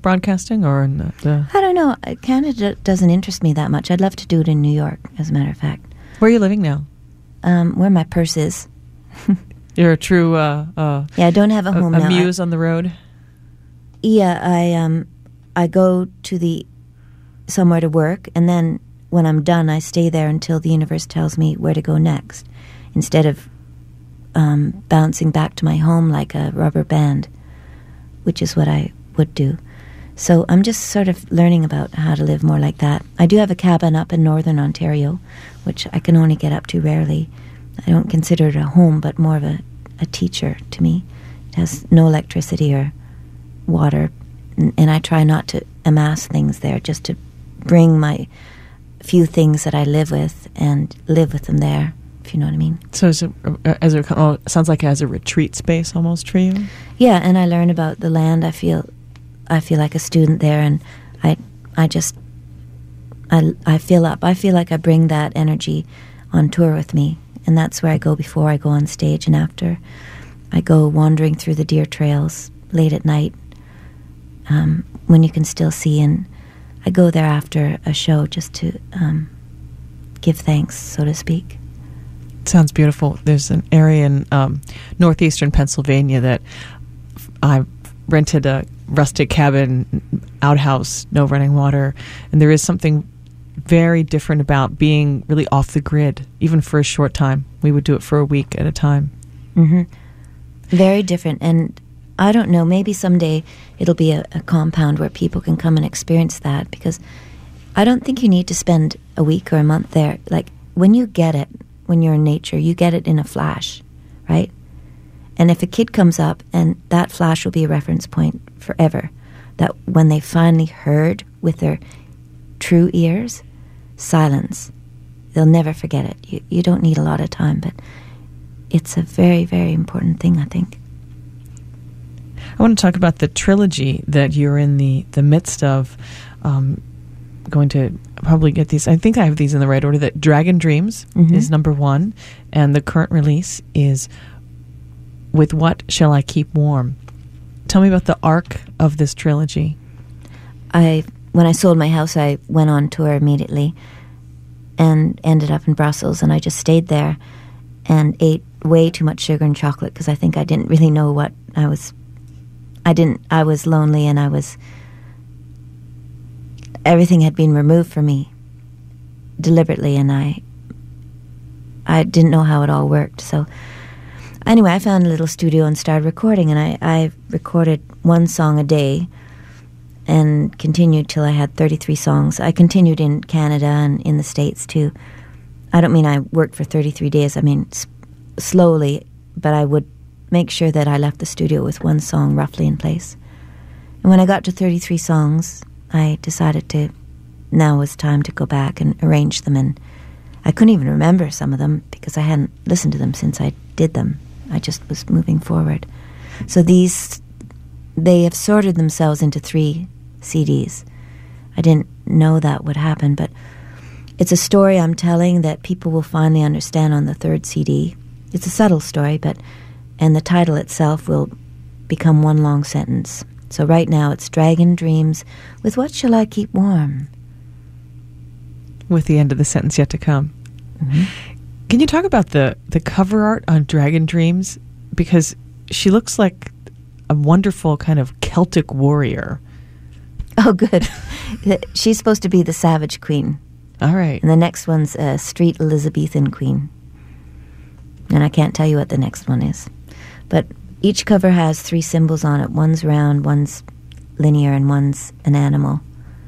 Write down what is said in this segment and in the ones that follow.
broadcasting or in the... I don't know. Canada doesn't interest me that much. I'd love to do it in New York, as a matter of fact. Where are you living now? Where my purse is. You're a true... yeah, I don't have a home now. A muse on the road? Yeah, I go to somewhere to work, and then when I'm done, I stay there until the universe tells me where to go next, instead of bouncing back to my home like a rubber band, which is what I would do. So I'm just sort of learning about how to live more like that. I do have a cabin up in northern Ontario, which I can only get up to rarely. I don't consider it a home, but more of a teacher to me. It has no electricity or water, and I try not to amass things there, just to bring my few things that I live with and live with them there, if you know what I mean. So it sounds like it has a retreat space almost for you? Yeah, and I learn about the land. I feel like a student there, and I fill up. I feel like I bring that energy on tour with me, and that's where I go before I go on stage and after. I go wandering through the deer trails late at night, when you can still see, and I go there after a show just to give thanks, so to speak. Sounds beautiful. There's an area in northeastern Pennsylvania that I rented a rustic cabin, outhouse, no running water, and there is something very different about being really off the grid, even for a short time. We would do it for a week at a time. Mm-hmm. Very different, and I don't know, maybe someday it'll be a compound where people can come and experience that, because I don't think you need to spend a week or a month there. Like, when you get it, when you're in nature, you get it in a flash, right? And if a kid comes up, and that flash will be a reference point forever, that when they finally heard with their true ears, silence, they'll never forget it. You don't need a lot of time, but it's a very, very important thing, I think. I want to talk about the trilogy that you're in the midst of. Going to probably get these. I think I have these in the right order. That Dragon Dreams is number 1, and the current release is With What Shall I Keep Warm? Tell me about the arc of this trilogy. When I sold my house, I went on tour immediately and ended up in Brussels, and I just stayed there and ate way too much sugar and chocolate because I think I didn't really know what I was. I was lonely, and everything had been removed from me deliberately, and I didn't know how it all worked. So anyway, I found a little studio and started recording, and I recorded one song a day and continued till I had 33 songs. I continued in Canada and in the States too. I don't mean I worked for 33 days. I mean slowly, but I would make sure that I left the studio with one song roughly in place. And when I got to 33 songs, I decided now was time to go back and arrange them, and I couldn't even remember some of them because I hadn't listened to them since I did them. I just was moving forward. So they have sorted themselves into 3 CDs. I didn't know that would happen, but it's a story I'm telling that people will finally understand on the 3rd CD. It's a subtle story, and the title itself will become one long sentence. So right now it's Dragon Dreams with What Shall I Keep Warm? With the end of the sentence yet to come. Mm-hmm. Can you talk about the cover art on Dragon Dreams? Because she looks like a wonderful kind of Celtic warrior. Oh, good. She's supposed to be the Savage Queen. All right. And the next one's a Street Elizabethan Queen. And I can't tell you what the next one is. But each cover has 3 symbols on it. One's round, one's linear, and one's an animal.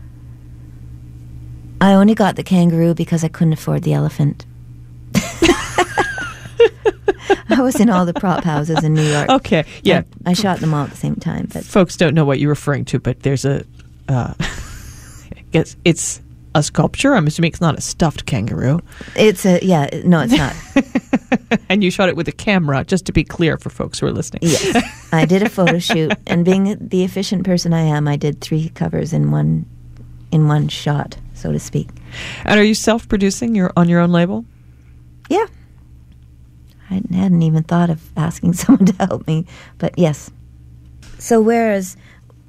I only got the kangaroo because I couldn't afford the elephant. I was in all the prop houses in New York. Okay, yeah. I shot them all at the same time. But folks don't know what you're referring to, but there's it's a sculpture. I'm assuming it's not a stuffed kangaroo. It's no, it's not. And you shot it with a camera, just to be clear for folks who are listening. Yes, I did a photo shoot, and being the efficient person I am, I did 3 covers in one shot, so to speak. And are you self-producing on your own label? Yeah. I hadn't even thought of asking someone to help me, but yes. So whereas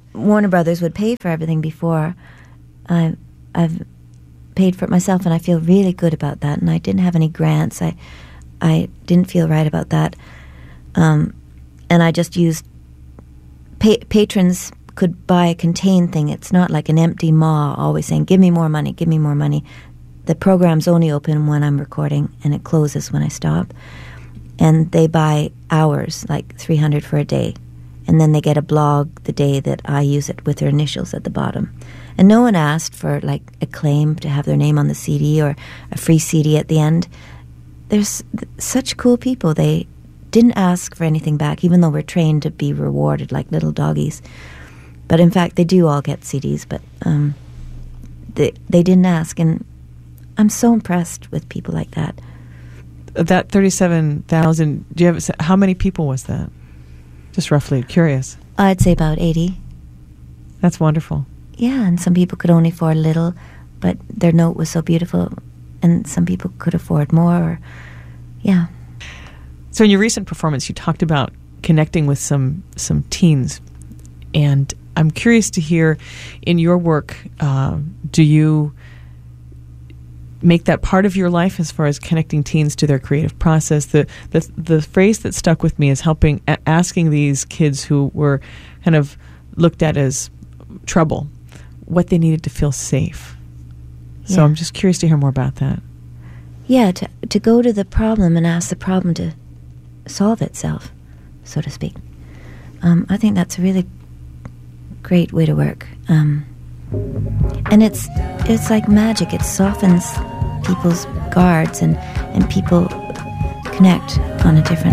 Warner Brothers would pay for everything before. I've paid for it myself, and I feel really good about that. And I didn't have any grants. I didn't feel right about that. And I just used... patrons could buy a contained thing. It's not like an empty maw always saying, give me more money, give me more money. The program's only open when I'm recording, and it closes when I stop. And they buy hours, like 300 for a day. And then they get a blog the day that I use it with their initials at the bottom. And no one asked for, like, a claim to have their name on the CD or a free CD at the end. There's such cool people. They didn't ask for anything back, even though we're trained to be rewarded like little doggies. But in fact, they do all get CDs, but they didn't ask. And I'm so impressed with people like that. That 37,000, do you have, how many people was that? Just roughly curious. I'd say about 80. That's wonderful. Yeah, and some people could only afford a little, but their note was so beautiful, and some people could afford more. Or, yeah. So in your recent performance, you talked about connecting with some teens, and I'm curious to hear, in your work, do you make that part of your life as far as connecting teens to their creative process? The phrase that stuck with me is asking these kids who were kind of looked at as trouble what they needed to feel safe. So Yeah. I'm just curious to hear more about that. Yeah, to go to the problem and ask the problem to solve itself, so to speak. I think that's a really great way to work. And it's like magic. It softens people's guards, and people connect on a different